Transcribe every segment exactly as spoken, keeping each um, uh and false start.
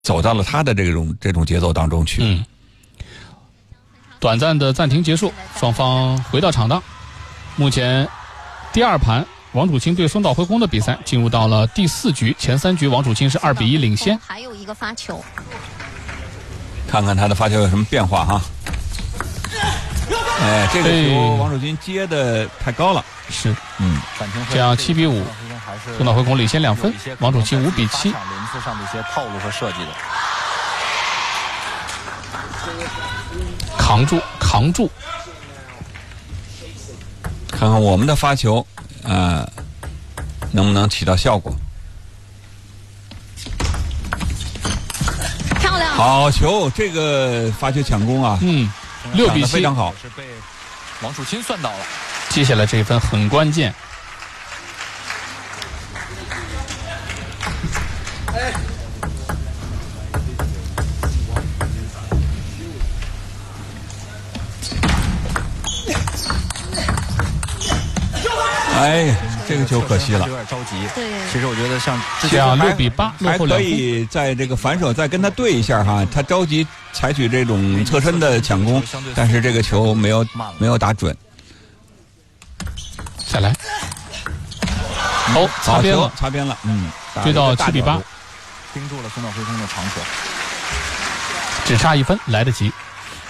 走到了他的这种这种节奏当中去。 嗯，短暂的暂停结束，双方回到场档。目前第二盘王楚钦对松岛辉空的比赛进入到了第四局，前三局王楚钦是二比一领先。 还有一个发球， 看看他的发球有什么变化哈。哎，这个球王楚钦接的太高了， 是， 嗯， 这样七比五，松岛辉空领先两分，王楚钦五比七。 轮次上的一些套路和设计的， 扛住，扛住。 看看我们的发球，呃，能不能起到效果？ 漂亮！ 好球，这个发球抢攻啊， 嗯，六比七， 非常好， 是被王楚钦算到了。 接下来这一分很关键。 哎呀，这个球可惜了， 有点着急。 对， 其实我觉得像这样六比八，落还可后两分。 以在这个反手再跟他对一下哈，他着急采取这种侧身的抢攻，但是这个球没有没有打准。 再来，哦，擦边了， 擦边了，嗯， 追到七比八， 盯住了松岛辉空的长球， 只差一分，来得及。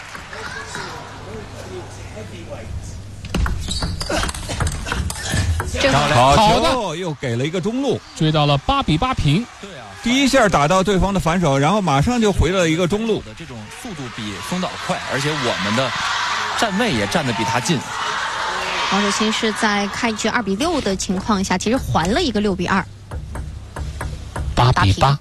好好球，又给了一个中路， 追到了八比八平。 对啊， 第一下打到对方的反手，然后马上就回了一个中路。 的这种速度比松岛快，而且我们的站位也站得比他近。 王楚钦是在开局二比六的情况下，其实还了一个六比二， 八比八。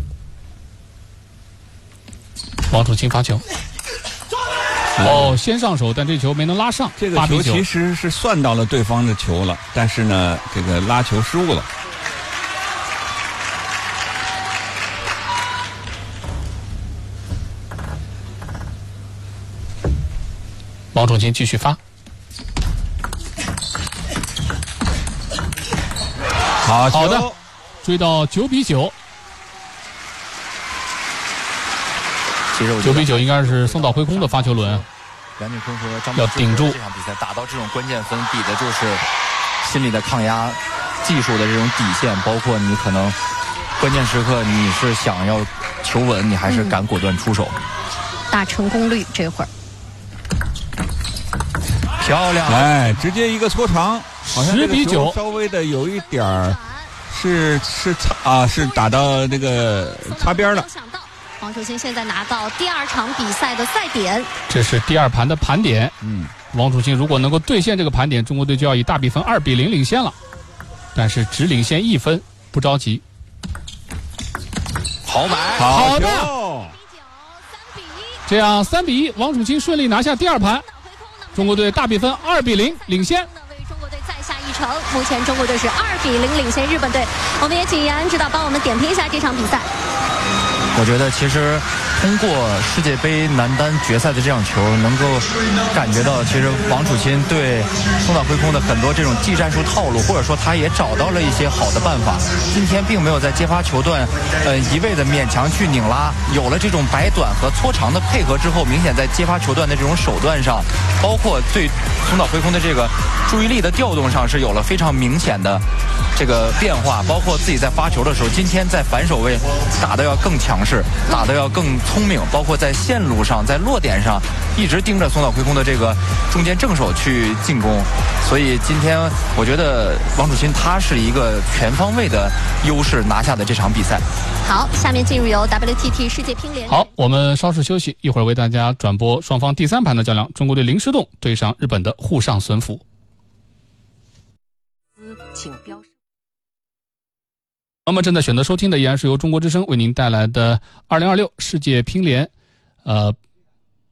王楚钦发球。哦，先上手，但这球没能拉上。 这个球其实是算到了对方的球了，但是呢，这个拉球失误了。 王楚钦继续发， 好好的，追到九比九。 其实九比九应该是松岛辉空的发球轮。 梁俊坤和张要顶住这场比赛打到这种关键分，比的就是心理的抗压、技术的这种底线，包括你可能关键时刻你是想要求稳，你还是敢果断出手。 嗯、大成功率这会儿漂亮， 哎，直接一个搓长， 十比九， 稍微的有一点儿是是擦啊，是打到这个擦边了。 王楚钦现在拿到第二场比赛的赛点， 这是第二盘的盘点。 嗯， 王楚钦如果能够兑现这个盘点，中国队就要以大比分二比零领先了。但是只领先一分，不着急。 好买， 好的，这样三比一，王楚钦顺利拿下第二盘，中国队大比分二比零领先。 为中国队再下一城，目前中国队是二比零领先日本队。我们也请延安指导帮我们点评一下这场比赛。 我觉得其实通过世界杯男单决赛的这场球，能够感觉到其实王楚钦对松岛辉空的很多这种技战术套路，或者说他也找到了一些好的办法。今天并没有在接发球段呃一味的勉强去拧拉，有了这种摆短和搓长的配合之后，明显在接发球段的这种手段上，包括对松岛辉空的这个注意力的调动上是有了非常明显的这个变化，包括自己在发球的时候，今天在反手位打得要更强势，打得要更聪明，包括在线路上、在落点上，一直盯着松岛辉空的这个中间正手去进攻。所以今天我觉得王楚钦他是一个全方位的优势拿下的这场比赛。 好，下面进入由 W T T 世界乒联。 好，我们稍事休息，一会儿为大家转播双方第三盘的较量，中国队林诗栋对上日本的户上隼辅。 请标。 那么正在选择收听的依然是由中国之声为您带来的二零二六世界乒联呃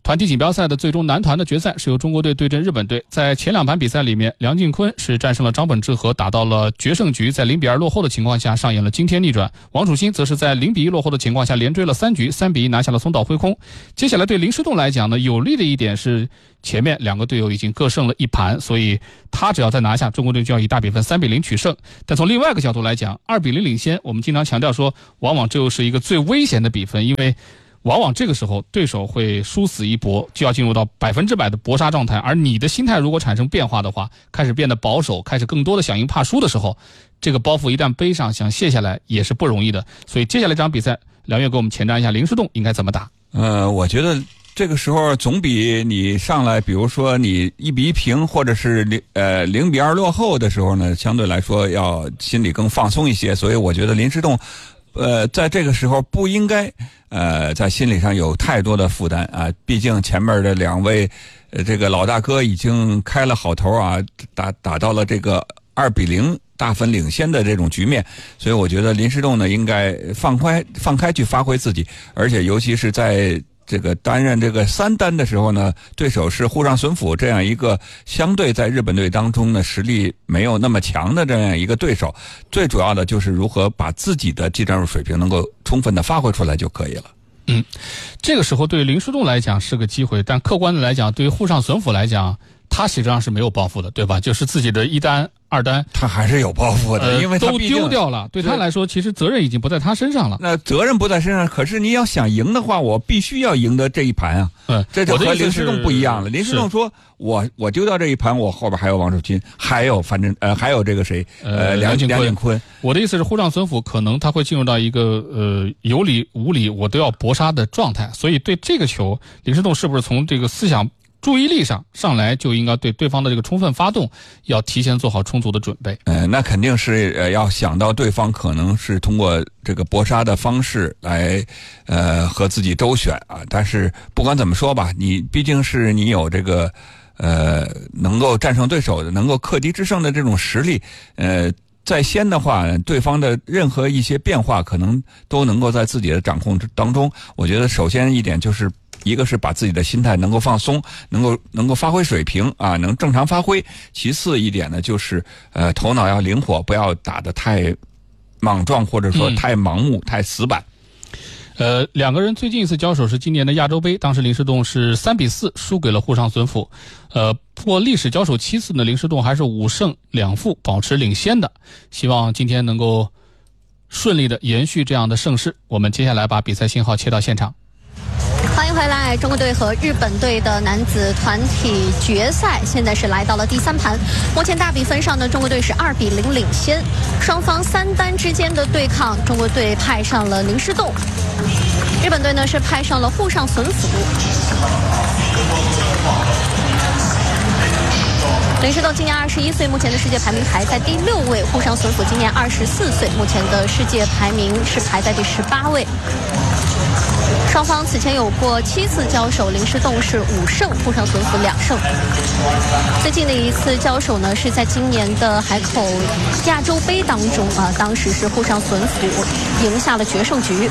团体锦标赛的最终男团的决赛是由中国队对阵日本队。在前两盘比赛里面，梁靖昆是战胜了张本智和，打到了决胜局，在零比二落后的情况下上演了惊天逆转。王楚钦则是在零比一落后的情况下连追了三局，三比一拿下了松岛辉空。接下来对林诗栋来讲呢，有利的一点是前面两个队友已经各胜了一盘，所以他只要再拿下，中国队就要以大比分三比零取胜。但从另外一个角度来讲，二比零领先，我们经常强调说，往往这又是一个最危险的比分，因为往往这个时候对手会殊死一搏，就要进入到百分之百的搏杀状态，而你的心态如果产生变化的话，开始变得保守，开始更多的想赢怕输的时候，这个包袱一旦背上，想卸下来也是不容易的。所以接下来这场比赛，梁月给我们前瞻一下林诗栋应该怎么打。 呃，我觉得这个时候总比你上来，比如说你一比一平，或者是零呃零比二落后的时候呢，相对来说要心里更放松一些。所以我觉得林诗栋呃，在这个时候不应该呃在心理上有太多的负担啊，毕竟前面的两位呃这个老大哥已经开了好头啊，打打到了这个二比零大分领先的这种局面，所以我觉得林诗栋呢应该放开放开去发挥自己，而且尤其是在这个担任这个三单的时候呢，对手是沪上隼辅这样一个相对在日本队当中呢实力没有那么强的这样一个对手，最主要的就是如何把自己的技战术水平能够充分的发挥出来就可以了。 嗯，这个时候对林诗栋来讲是个机会，但客观的来讲，对于沪上隼辅来讲，他实际上是没有抱负的，对吧？就是自己的一单二单， 他还是有抱负的， 呃、 因为他都丢掉了，对他来说，其实责任已经不在他身上了。 那责任不在身上，可是你要想赢的话，我必须要赢得这一盘啊。 嗯， 这就和林诗栋不一样了。林诗栋说：“我我丢掉这一盘，我后边还有王楚钦，还有反正呃还有这个谁呃梁靖梁靖昆。” 我的意思是，沪上隼辅可能他会进入到一个呃有理无理我都要搏杀的状态，所以对这个球，林诗栋是不是从这个思想注意力上上来就应该对对方的这个充分发动要提前做好充足的准备。 呃，那肯定是呃要想到对方可能是通过这个搏杀的方式来呃和自己周旋啊。但是不管怎么说吧，你毕竟是你有这个呃能够战胜对手的、能够克敌制胜的这种实力，呃。在先的话，对方的任何一些变化可能都能够在自己的掌控当中。我觉得首先一点就是一个是把自己的心态能够放松，能够能够发挥水平啊，能正常发挥。其次一点呢，就是呃头脑要灵活，不要打得太莽撞，或者说太盲目、嗯、太死板。 呃，两个人最近一次交手是今年的亚洲杯，当时林诗栋是三比四输给了沪上隼辅。呃，不过历史交手七次呢，林诗栋还是五胜两负，保持领先的。希望今天能够顺利的延续这样的盛世。我们接下来把比赛信号切到现场。 欢迎回来，中国队和日本队的男子团体决赛现在是来到了第三盘。目前大比分上呢，中国队是二比零领先。双方三单之间的对抗，中国队派上了林诗栋，日本队呢是派上了沪上隼辅。林诗栋今年二十一岁，目前的世界排名排在第六位；沪上隼辅今年二十四岁，目前的世界排名是排在第十八位。双方此前有过七次交手，林诗栋是五胜，沪上隼辅两胜。最近的一次交手呢，是在今年的海口亚洲杯当中啊，当时是沪上隼辅赢下了决胜局。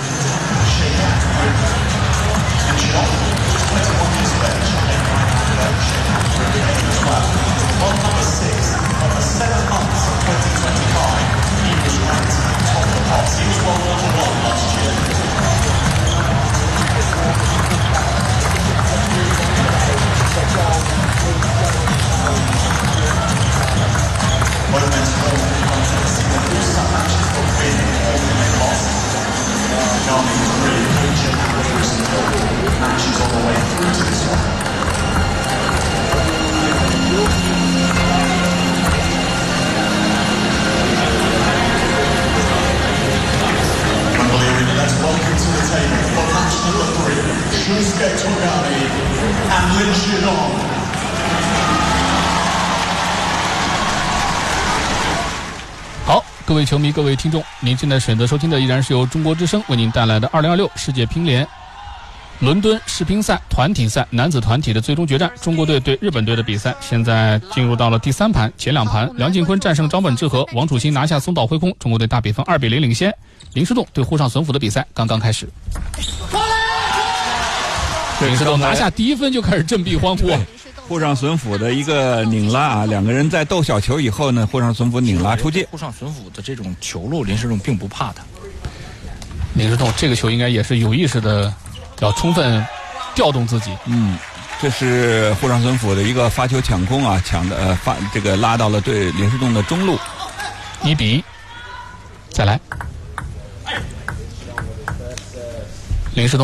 好，各位球迷，各位听众，您现在选择收听的依然是由中国之声为您带来的二零二六世界乒联伦敦世乒赛团体赛男子团体的最终决战，中国队对日本队的比赛现在进入到了第三盘。前两盘梁靖昆战胜张本智和，王楚钦拿下松岛辉空，中国队大比分二比零领先。林诗栋对沪上隼辅的比赛刚刚开始。 林世栋拿下第一分就开始振臂欢呼。 沪上隼辅的一个拧拉啊，两个人在斗小球以后呢，沪上隼辅拧拉出界。 沪上隼辅的这种球路，林世栋并不怕他。 林世栋这个球应该也是有意识的，要充分调动自己。 嗯，这是沪上隼辅的一个发球抢攻啊，抢的呃发这个拉到了对林世栋的中路。 一比一，再来。林世栋。